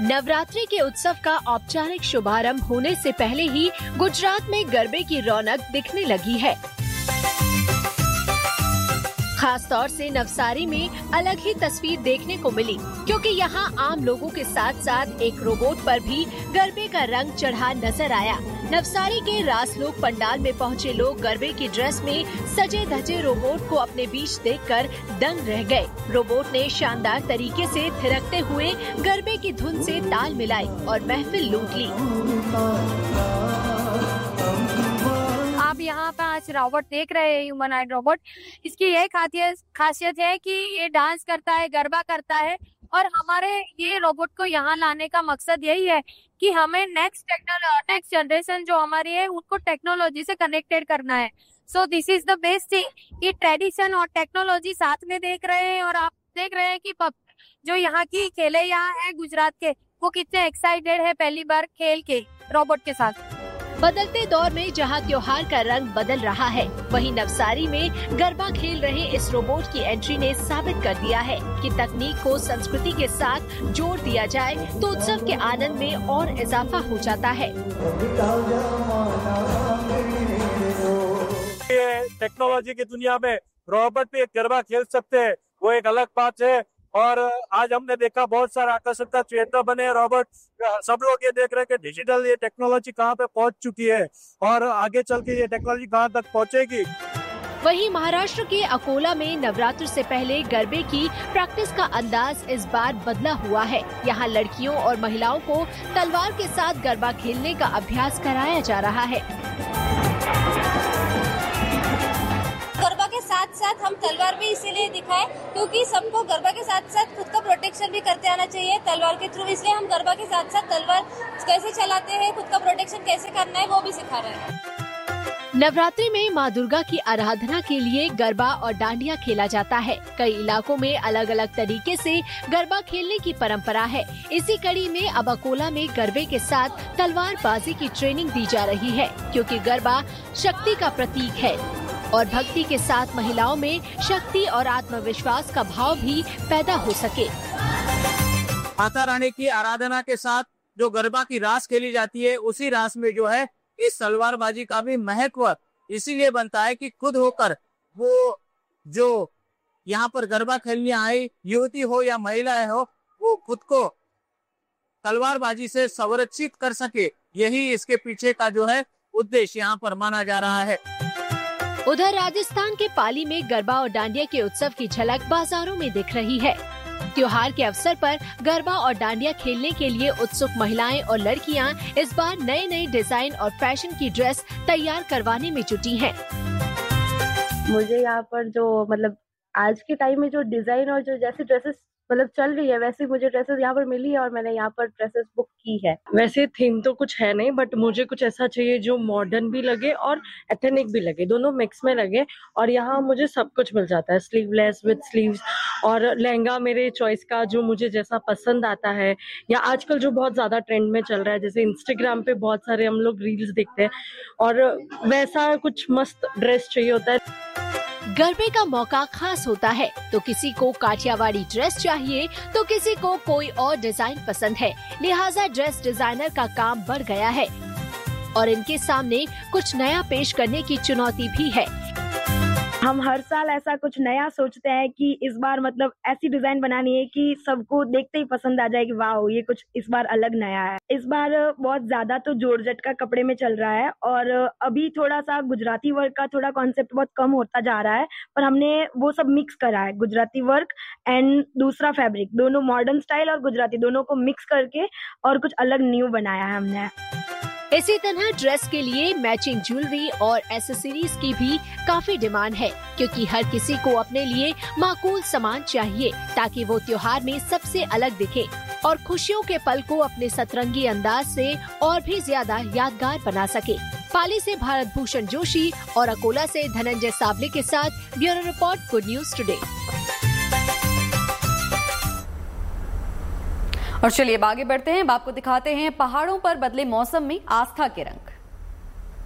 नवरात्रि के उत्सव का औपचारिक शुभारंभ होने से पहले ही गुजरात में गरबे की रौनक दिखने लगी है। खास तौर से नवसारी में अलग ही तस्वीर देखने को मिली, क्योंकि यहाँ आम लोगों के साथ साथ एक रोबोट पर भी गरबे का रंग चढ़ा नजर आया। नवसारी के रासलोक पंडाल में पहुँचे लोग गरबे की ड्रेस में सजे धजे रोबोट को अपने बीच देखकर दंग रह गए। रोबोट ने शानदार तरीके से थिरकते हुए गरबे की धुन से ताल मिलाई और महफिल लूट ली। आप यहाँ पे आज रोबोट देख रहे हैं, ह्यूमनॉइड रोबोट। इसकी यह खासियत है कि ये डांस करता है, गरबा करता है, और हमारे ये रोबोट को यहाँ लाने का मकसद यही है कि हमें नेक्स्ट जनरेशन जो हमारी है उनको टेक्नोलॉजी से कनेक्टेड करना है। So this is the best thing कि ट्रेडिशन और टेक्नोलॉजी साथ में देख रहे हैं, और आप देख रहे हैं कि जो यहाँ की खेले यहाँ है गुजरात के, वो कितने एक्साइटेड है पहली बार खेल के रोबोट के साथ। बदलते दौर में जहां त्योहार का रंग बदल रहा है, वहीं नवसारी में गरबा खेल रहे इस रोबोट की एंट्री ने साबित कर दिया है कि तकनीक को संस्कृति के साथ जोड़ दिया जाए तो उत्सव के आनंद में और इजाफा हो जाता है। टेक्नोलॉजी की दुनिया में रोबोट भी गरबा खेल सकते हैं, वो एक अलग बात है। और आज हमने देखा बहुत सारा आकर्षक क्षेत्र बने रोबोट। सब लोग ये देख रहे हैं कि डिजिटल ये टेक्नोलॉजी कहाँ पे पहुंच चुकी है और आगे चल के ये टेक्नोलॉजी कहाँ तक पहुंचेगी। वहीं महाराष्ट्र के अकोला में नवरात्र से पहले गरबे की प्रैक्टिस का अंदाज इस बार बदला हुआ है। यहाँ लड़कियों और महिलाओं को तलवार के साथ गरबा खेलने का अभ्यास कराया जा रहा है। गरबा के साथ साथ हम तलवार भी इसीलिए दिखाए क्योंकि सबको गरबा के साथ साथ खुद का प्रोटेक्शन भी करते आना चाहिए तलवार के थ्रू। इसलिए हम गरबा के साथ साथ तलवार कैसे चलाते हैं, खुद का प्रोटेक्शन कैसे करना है, वो भी सिखा रहे हैं। नवरात्रि में मां दुर्गा की आराधना के लिए गरबा और डांडिया खेला जाता है। कई इलाकों में अलग अलग तरीके से गरबा खेलने की परंपरा है। इसी कड़ी में अब अकोला में गरबे के साथ तलवारबाजी की ट्रेनिंग दी जा रही है, क्योंकि गरबा शक्ति का प्रतीक है और भक्ति के साथ महिलाओं में शक्ति और आत्मविश्वास का भाव भी पैदा हो सके। माता रानी की आराधना के साथ जो गरबा की रास खेली जाती है, उसी रास में जो है इस तलवारबाजी का भी महत्व इसीलिए बनता है कि खुद होकर वो जो यहाँ पर गरबा खेलने आई युवती हो या महिलाएं हो, वो खुद को तलवारबाजी से संरक्षित कर सके। यही इसके पीछे का जो है उद्देश्य यहाँ पर माना जा रहा है। उधर राजस्थान के पाली में गरबा और डांडिया के उत्सव की झलक बाजारों में दिख रही है। त्योहार के अवसर पर गरबा और डांडिया खेलने के लिए उत्सुक महिलाएं और लड़कियां इस बार नए नए डिजाइन और फैशन की ड्रेस तैयार करवाने में जुटी हैं। मुझे यहाँ पर जो आज के टाइम में जो डिजाइन और जो जैसी ड्रेसेस चल रही है, वैसे मुझे ड्रेसेस यहाँ पर मिली है और मैंने यहाँ पर ड्रेसेस बुक की है। वैसे थीम तो कुछ है नहीं, बट मुझे कुछ ऐसा चाहिए जो मॉडर्न भी लगे और एथनिक भी लगे, दोनों मिक्स में लगे। और यहाँ मुझे सब कुछ मिल जाता है, स्लीवलेस विद स्लीव्स, और लहंगा मेरे चॉइस का जो मुझे जैसा पसंद आता है। या आजकल जो बहुत ज्यादा ट्रेंड में चल रहा है, जैसे इंस्टाग्राम पे बहुत सारे हम लोग रील्स देखते हैं, और वैसा कुछ मस्त ड्रेस चाहिए होता है। गरबे का मौका खास होता है, तो किसी को काठियावाड़ी ड्रेस चाहिए तो किसी को कोई और डिजाइन पसंद है। लिहाजा ड्रेस डिजाइनर का काम बढ़ गया है और इनके सामने कुछ नया पेश करने की चुनौती भी है। हम हर साल ऐसा कुछ नया सोचते हैं कि इस बार ऐसी डिजाइन बनानी है कि सबको देखते ही पसंद आ जाए कि वाह, ये कुछ इस बार अलग नया है। इस बार बहुत ज्यादा तो जॉर्जेट का कपड़े में चल रहा है, और अभी थोड़ा सा गुजराती वर्क का थोड़ा कॉन्सेप्ट बहुत कम होता जा रहा है, पर हमने वो सब मिक्स करा है, गुजराती वर्क एंड दूसरा फैब्रिक, दोनों मॉडर्न स्टाइल और गुजराती दोनों को मिक्स करके और कुछ अलग न्यू बनाया है हमने। इसी तरह ड्रेस के लिए मैचिंग ज्वेलरी और एक्सेसरीज की भी काफी डिमांड है, क्योंकि हर किसी को अपने लिए माकूल सामान चाहिए ताकि वो त्योहार में सबसे अलग दिखे और खुशियों के पल को अपने सतरंगी अंदाज से और भी ज्यादा यादगार बना सके। पाली से भारत भूषण जोशी और अकोला से धनंजय साबले के साथ bureau report, good news today. और चलिए आगे बढ़ते हैं, अब आपको दिखाते हैं पहाड़ों पर बदले मौसम में आस्था के रंग।